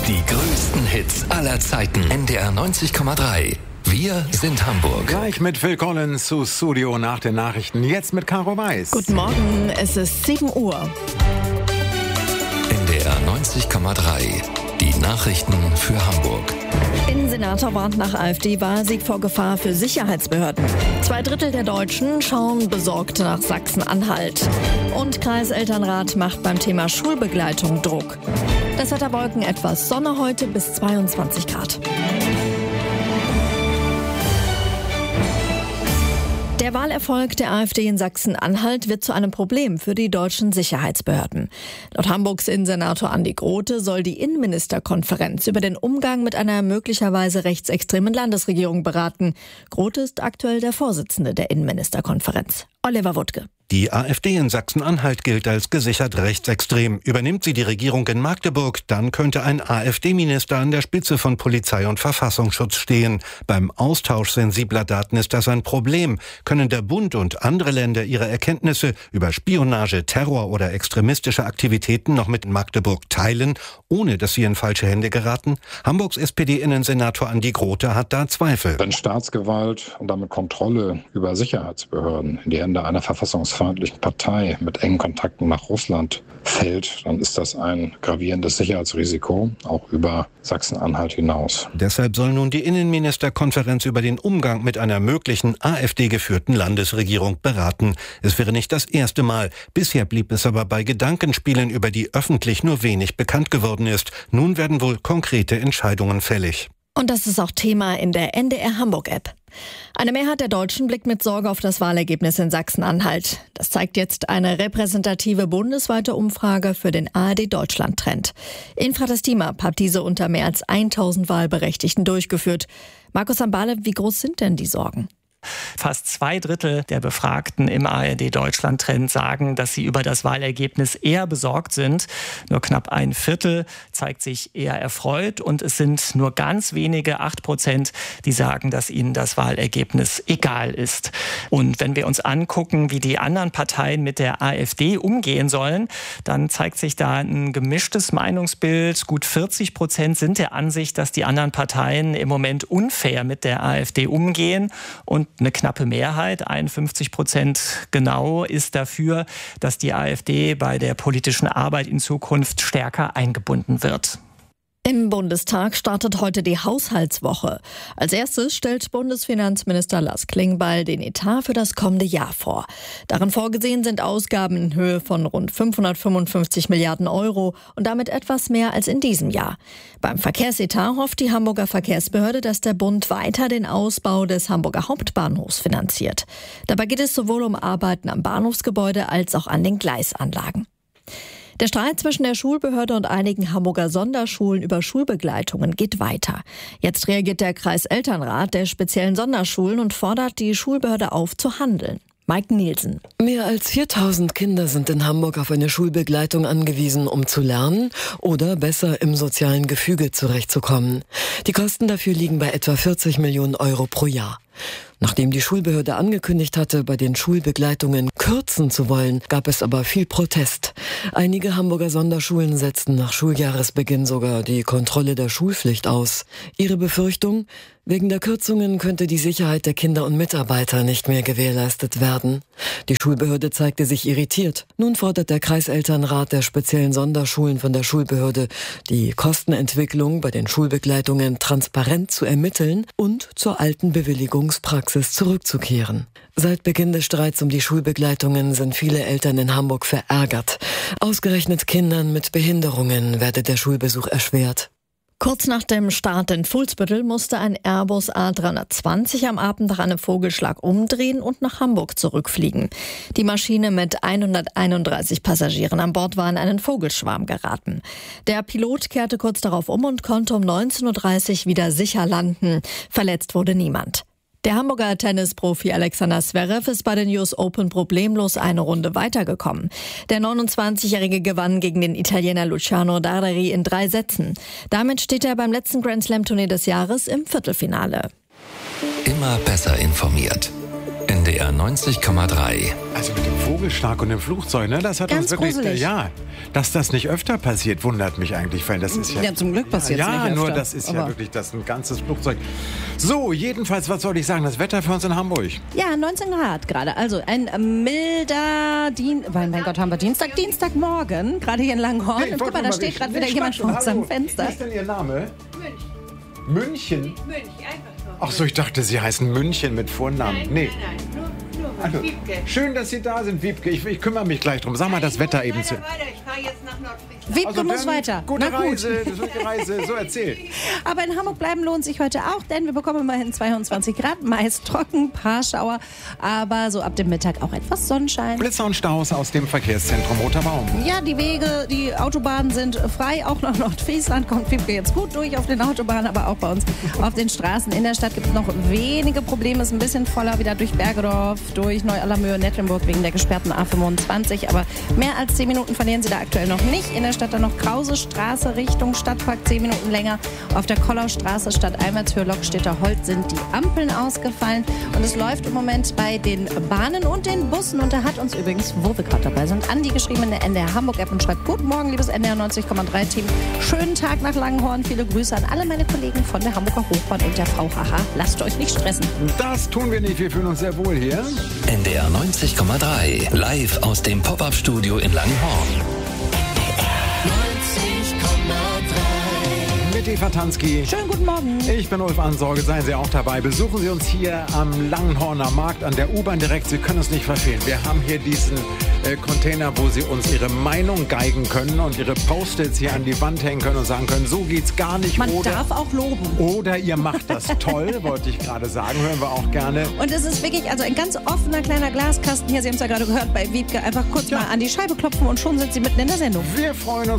Die größten Hits aller Zeiten. NDR 90,3. Wir sind Hamburg. Gleich mit Phil Collins zu Studio nach den Nachrichten. Jetzt mit Caro Weiß. Guten Morgen, es ist 7 Uhr. NDR 90,3. Die Nachrichten für Hamburg. Innensenator warnt nach AfD-Wahlsieg vor Gefahr für Sicherheitsbehörden. 2/3 der Deutschen schauen besorgt nach Sachsen-Anhalt. Und Kreiselternrat macht beim Thema Schulbegleitung Druck. Das Wetter: Wolken, etwas Sonne heute bis 22 Grad. Der Wahlerfolg der AfD in Sachsen-Anhalt wird zu einem Problem für die deutschen Sicherheitsbehörden. Laut Hamburgs Innensenator Andi Grote soll die Innenministerkonferenz über den Umgang mit einer möglicherweise rechtsextremen Landesregierung beraten. Grote ist aktuell der Vorsitzende der Innenministerkonferenz. Oliver Wuttke. Die AfD in Sachsen-Anhalt gilt als gesichert rechtsextrem. Übernimmt sie die Regierung in Magdeburg, dann könnte ein AfD-Minister an der Spitze von Polizei und Verfassungsschutz stehen. Beim Austausch sensibler Daten ist das ein Problem. Können der Bund und andere Länder ihre Erkenntnisse über Spionage, Terror oder extremistische Aktivitäten noch mit Magdeburg teilen, ohne dass sie in falsche Hände geraten? Hamburgs SPD-Innensenator Andi Grote hat da Zweifel. Wenn Staatsgewalt und damit Kontrolle über Sicherheitsbehörden in die Hände einer verfassungsfeindlichen Partei mit engen Kontakten nach Russland fällt, dann ist das ein gravierendes Sicherheitsrisiko, auch über Sachsen-Anhalt hinaus. Deshalb soll nun die Innenministerkonferenz über den Umgang mit einer möglichen AfD-geführten Landesregierung beraten. Es wäre nicht das erste Mal. Bisher blieb es aber bei Gedankenspielen, über die öffentlich nur wenig bekannt geworden ist. Nun werden wohl konkrete Entscheidungen fällig. Und das ist auch Thema in der NDR Hamburg-App. Eine Mehrheit der Deutschen blickt mit Sorge auf das Wahlergebnis in Sachsen-Anhalt. Das zeigt jetzt eine repräsentative bundesweite Umfrage für den ARD-Deutschland-Trend. Infrates Team-Up hat diese unter mehr als 1000 Wahlberechtigten durchgeführt. Markus Ambale, wie groß sind denn die Sorgen? Fast 2/3 der Befragten im ARD-Deutschland-Trend sagen, dass sie über das Wahlergebnis eher besorgt sind. Nur knapp 1/4 zeigt sich eher erfreut. Und es sind nur ganz wenige, 8%, die sagen, dass ihnen das Wahlergebnis egal ist. Und wenn wir uns angucken, wie die anderen Parteien mit der AfD umgehen sollen, dann zeigt sich da ein gemischtes Meinungsbild. Gut 40% sind der Ansicht, dass die anderen Parteien im Moment unfair mit der AfD umgehen. Und eine knappe Mehrheit, 51% genau, ist dafür, dass die AfD bei der politischen Arbeit in Zukunft stärker eingebunden wird. Im Bundestag startet heute die Haushaltswoche. Als erstes stellt Bundesfinanzminister Lars Klingbeil den Etat für das kommende Jahr vor. Darin vorgesehen sind Ausgaben in Höhe von rund 555 Milliarden Euro und damit etwas mehr als in diesem Jahr. Beim Verkehrsetat hofft die Hamburger Verkehrsbehörde, dass der Bund weiter den Ausbau des Hamburger Hauptbahnhofs finanziert. Dabei geht es sowohl um Arbeiten am Bahnhofsgebäude als auch an den Gleisanlagen. Der Streit zwischen der Schulbehörde und einigen Hamburger Sonderschulen über Schulbegleitungen geht weiter. Jetzt reagiert der Kreiselternrat der speziellen Sonderschulen und fordert die Schulbehörde auf, zu handeln. Mike Nielsen. Mehr als 4000 Kinder sind in Hamburg auf eine Schulbegleitung angewiesen, um zu lernen oder besser im sozialen Gefüge zurechtzukommen. Die Kosten dafür liegen bei etwa 40 Millionen Euro pro Jahr. Nachdem die Schulbehörde angekündigt hatte, bei den Schulbegleitungen kürzen zu wollen, gab es aber viel Protest. Einige Hamburger Sonderschulen setzten nach Schuljahresbeginn sogar die Kontrolle der Schulpflicht aus. Ihre Befürchtung: Wegen der Kürzungen könnte die Sicherheit der Kinder und Mitarbeiter nicht mehr gewährleistet werden. Die Schulbehörde zeigte sich irritiert. Nun fordert der Kreiselternrat der speziellen Sonderschulen von der Schulbehörde, die Kostenentwicklung bei den Schulbegleitungen transparent zu ermitteln und zur alten Bewilligungspraxis zurückzukehren. Seit Beginn des Streits um die Schulbegleitungen sind viele Eltern in Hamburg verärgert. Ausgerechnet Kindern mit Behinderungen werde der Schulbesuch erschwert. Kurz nach dem Start in Fuhlsbüttel musste ein Airbus A320 am Abend nach einem Vogelschlag umdrehen und nach Hamburg zurückfliegen. Die Maschine mit 131 Passagieren an Bord war in einen Vogelschwarm geraten. Der Pilot kehrte kurz darauf um und konnte um 19:30 Uhr wieder sicher landen. Verletzt wurde niemand. Der Hamburger Tennisprofi Alexander Zverev ist bei den US Open problemlos eine Runde weitergekommen. Der 29-Jährige gewann gegen den Italiener Luciano Darderi in 3 Sätzen. Damit steht er beim letzten Grand Slam-Turnier des Jahres im Viertelfinale. Immer besser informiert. NDR 90,3. Also mit dem Vogelschlag und dem Flugzeug, ne? Das hat Ganz uns wirklich, gruselig. ja, dass das nicht öfter passiert, wundert mich eigentlich, weil das ist ja... Ja, zum Glück passiert es nicht öfter. Ja, nur das ist ja wirklich ein ganzes Flugzeug. So, jedenfalls, was soll ich sagen, das Wetter für uns in Hamburg. Ja, 19 Grad gerade. Also ein milder mein Gott, haben wir Dienstagmorgen, gerade hier in Langhorn. Und guck mal, da steht gerade wieder jemand vor unserem Fenster. Was ist denn Ihr Name? München. München, einfach so. Ach so, ich dachte, Sie heißen München mit Vornamen. Nein. Nur also, Wiebke. Schön, dass Sie da sind, Wiebke. Ich kümmere mich gleich drum. Sag mal das Wetter eben zu. Ich fahre jetzt nach Nordfriesland. Wiebke muss weiter. Gute Reise, so erzähl. Aber in Hamburg bleiben lohnt sich heute auch, denn wir bekommen immerhin 22 Grad, meist trocken, paar Schauer, aber so ab dem Mittag auch etwas Sonnenschein. Blitzer und Staus aus dem Verkehrszentrum Roter Baum. Ja, die Wege, die Autobahnen sind frei, auch nach Nordfriesland kommt Wiebke jetzt gut durch auf den Autobahnen, aber auch bei uns auf den Straßen in der Stadt gibt es noch wenige Probleme, ist ein bisschen voller wieder durch Bergedorf, durch Neu-Allermöhe, Nettlenburg wegen der gesperrten A25, aber mehr als 10 Minuten verlieren Sie da aktuell noch nicht. In der Stadt dann noch Krause Straße Richtung Stadtpark, 10 Minuten länger. Auf der Kollaustraße statt Eimertür Lockstädter Holt sind die Ampeln ausgefallen und es läuft im Moment bei den Bahnen und den Bussen und da hat uns übrigens, wo wir gerade dabei sind, Andi geschrieben in der NDR Hamburg App und schreibt: Guten Morgen, liebes NDR 90,3 Team. Schönen Tag nach Langhorn. Viele Grüße an alle meine Kollegen von der Hamburger Hochbahn und der Frau Haha. Lasst euch nicht stressen. Das tun wir nicht, wir fühlen uns sehr wohl hier. NDR 90,3. Live aus dem Pop-Up-Studio in Langhorn. Mit Eva Tansky. Schönen guten Morgen. Ich bin Ulf Ansorge, seien Sie auch dabei. Besuchen Sie uns hier am Langhorner Markt an der U-Bahn direkt. Sie können es nicht verfehlen. Wir haben hier diesen Container, wo Sie uns Ihre Meinung geigen können und Ihre Post-its hier an die Wand hängen können und sagen können, so geht's gar nicht. Man darf auch loben. Oder ihr macht das toll, wollte ich gerade sagen. Hören wir auch gerne. Und es ist wirklich also ein ganz offener kleiner Glaskasten hier. Sie haben es ja gerade gehört bei Wiebke. Einfach kurz mal an die Scheibe klopfen und schon sind Sie mitten in der Sendung. Wir freuen uns.